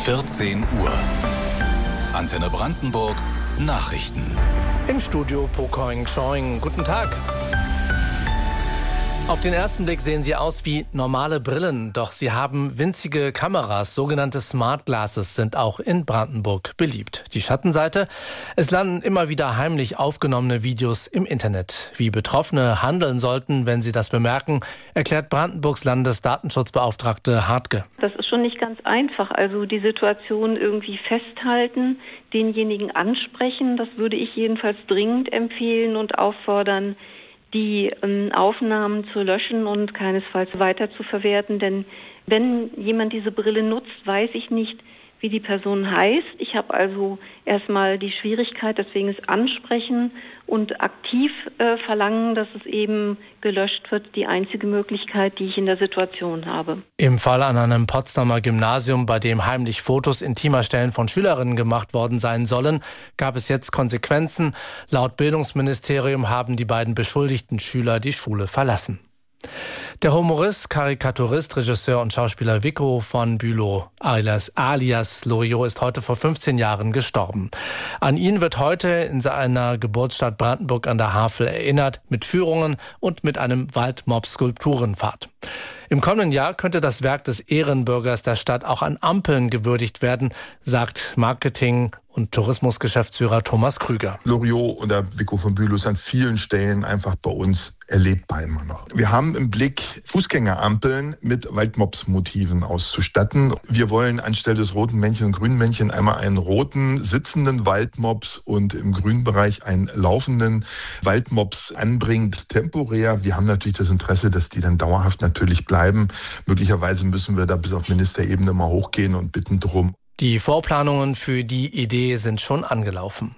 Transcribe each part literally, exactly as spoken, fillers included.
vierzehn Uhr. Antenne Brandenburg Nachrichten. Im Studio Pokoing Schoing. Guten Tag. Auf den ersten Blick sehen sie aus wie normale Brillen, doch sie haben winzige Kameras. Sogenannte Smart Glasses sind auch in Brandenburg beliebt. Die Schattenseite: Es landen immer wieder heimlich aufgenommene Videos im Internet. Wie Betroffene handeln sollten, wenn sie das bemerken, erklärt Brandenburgs Landesdatenschutzbeauftragte Hartke. Das ist schon nicht ganz einfach. Also die Situation irgendwie festhalten, denjenigen ansprechen, das würde ich jedenfalls dringend empfehlen und auffordern, die ähm, Aufnahmen zu löschen und keinesfalls weiter zu verwerten. Denn wenn jemand diese Brille nutzt, weiß ich nicht, wie die Person heißt. Ich habe also erstmal die Schwierigkeit, deswegen ist Ansprechen und aktiv äh, verlangen, dass es eben gelöscht wird, die einzige Möglichkeit, die ich in der Situation habe. Im Fall an einem Potsdamer Gymnasium, bei dem heimlich Fotos intimer Stellen von Schülerinnen gemacht worden sein sollen, gab es jetzt Konsequenzen. Laut Bildungsministerium haben die beiden beschuldigten Schüler die Schule verlassen. Der Humorist, Karikaturist, Regisseur und Schauspieler Vico von Bülow, alias, alias Loriot, ist heute vor fünfzehn Jahren gestorben. An ihn wird heute in seiner Geburtsstadt Brandenburg an der Havel erinnert, mit Führungen und mit einem Waldmob-Skulpturenpfad. Im kommenden Jahr könnte das Werk des Ehrenbürgers der Stadt auch an Ampeln gewürdigt werden, sagt Marketing- und Tourismusgeschäftsführer Thomas Krüger. Loriot und der Vico von Bülow ist an vielen Stellen einfach bei uns erlebbar immer noch. Wir haben im Blick, Fußgängerampeln mit Waldmops-Motiven auszustatten. Wir wollen anstelle des roten Männchen und grünen Männchen einmal einen roten sitzenden Waldmops und im grünen Bereich einen laufenden Waldmops anbringen. Das temporär. Wir haben natürlich das Interesse, dass die dann dauerhaft natürlich bleiben. Möglicherweise müssen wir da bis auf Ministerebene mal hochgehen und bitten drum. Die Vorplanungen für die Idee sind schon angelaufen.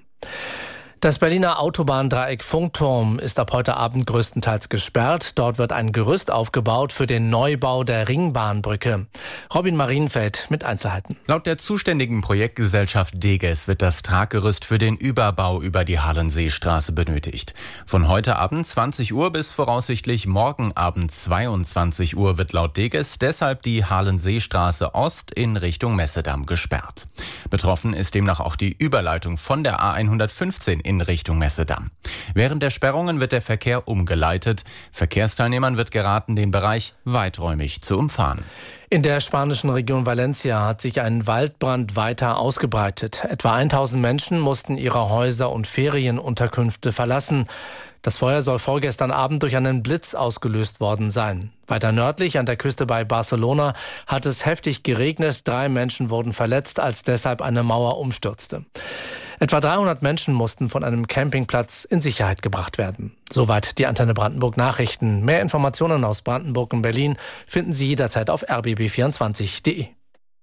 Das Berliner Autobahndreieck Funkturm ist ab heute Abend größtenteils gesperrt. Dort wird ein Gerüst aufgebaut für den Neubau der Ringbahnbrücke. Robin Marienfeld mit Einzelheiten. Laut der zuständigen Projektgesellschaft Deges wird das Traggerüst für den Überbau über die Hallenseestraße benötigt. Von heute Abend zwanzig Uhr bis voraussichtlich morgen Abend zweiundzwanzig Uhr wird laut Deges deshalb die Hallenseestraße Ost in Richtung Messedamm gesperrt. Betroffen ist demnach auch die Überleitung von der A hundertfünfzehn in Richtung Messedamm. Während der Sperrungen wird der Verkehr umgeleitet. Verkehrsteilnehmern wird geraten, den Bereich weiträumig zu umfahren. In der spanischen Region Valencia hat sich ein Waldbrand weiter ausgebreitet. Etwa tausend Menschen mussten ihre Häuser und Ferienunterkünfte verlassen. Das Feuer soll vorgestern Abend durch einen Blitz ausgelöst worden sein. Weiter nördlich an der Küste bei Barcelona hat es heftig geregnet. Drei Menschen wurden verletzt, als deshalb eine Mauer umstürzte. Etwa dreihundert Menschen mussten von einem Campingplatz in Sicherheit gebracht werden. Soweit die Antenne Brandenburg Nachrichten. Mehr Informationen aus Brandenburg und Berlin finden Sie jederzeit auf r b b vierundzwanzig punkt d e.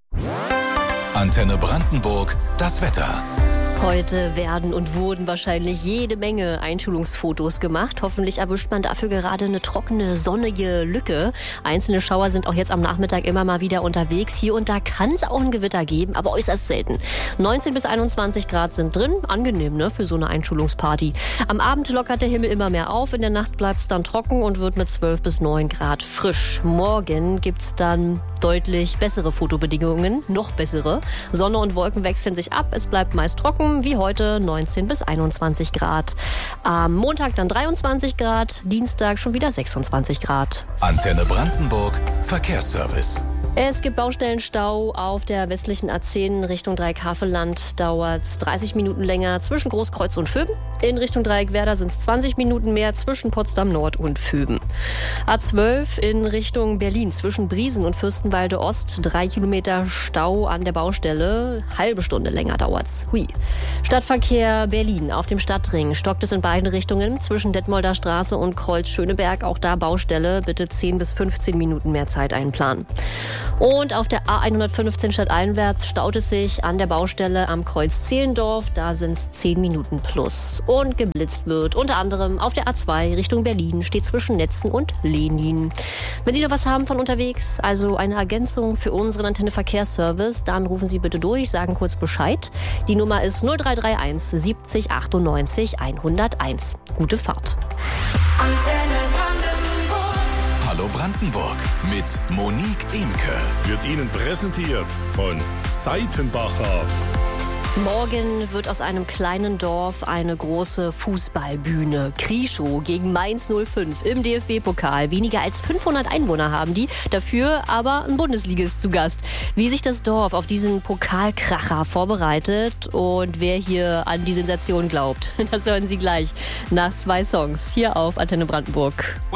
Antenne Brandenburg, das Wetter. Heute werden und wurden wahrscheinlich jede Menge Einschulungsfotos gemacht. Hoffentlich erwischt man dafür gerade eine trockene, sonnige Lücke. Einzelne Schauer sind auch jetzt am Nachmittag immer mal wieder unterwegs. Hier und da kann es auch ein Gewitter geben, aber äußerst selten. neunzehn bis einundzwanzig Grad sind drin. Angenehm, ne, für so eine Einschulungsparty. Am Abend lockert der Himmel immer mehr auf. In der Nacht bleibt es dann trocken und wird mit zwölf bis neun Grad frisch. Morgen gibt's dann deutlich bessere Fotobedingungen, noch bessere. Sonne und Wolken wechseln sich ab. Es bleibt meist trocken. Wie heute neunzehn bis einundzwanzig Grad. Am Montag dann dreiundzwanzig Grad, Dienstag schon wieder sechsundzwanzig Grad. Antenne Brandenburg, Verkehrsservice. Es gibt Baustellenstau auf der westlichen A zehn Richtung Dreieck-Havelland. Dauert es dreißig Minuten länger zwischen Großkreuz und Vöben. In Richtung Dreieck-Werder sind es zwanzig Minuten mehr zwischen Potsdam Nord und Vöben. A zwölf in Richtung Berlin zwischen Briesen und Fürstenwalde Ost. Drei Kilometer Stau an der Baustelle. Halbe Stunde länger dauert's. Hui. Stadtverkehr Berlin auf dem Stadtring. Stockt es in beiden Richtungen zwischen Detmolder Straße und Kreuz Schöneberg. Auch da Baustelle. Bitte zehn bis fünfzehn Minuten mehr Zeit einplanen. Und auf der A hundertfünfzehn stadteinwärts staut es sich an der Baustelle am Kreuz Zehlendorf. Da sind es zehn Minuten plus. Und geblitzt wird unter anderem auf der A zwei Richtung Berlin, steht zwischen Netzen und Lenin. Wenn Sie noch was haben von unterwegs, also eine Ergänzung für unseren Antenne Verkehrsservice, dann rufen Sie bitte durch, sagen kurz Bescheid. Die Nummer ist null drei drei eins siebzig achtundneunzig hunderteins. Gute Fahrt. Hallo Brandenburg mit Monique Imke. Wird Ihnen präsentiert von Seitenbacher. Morgen wird aus einem kleinen Dorf eine große Fußballbühne. Krieschow gegen Mainz null fünf im D F B-Pokal. Weniger als fünfhundert Einwohner haben die, dafür aber ein Bundesligist zu Gast. Wie sich das Dorf auf diesen Pokalkracher vorbereitet und wer hier an die Sensation glaubt, das hören Sie gleich nach zwei Songs hier auf Antenne Brandenburg.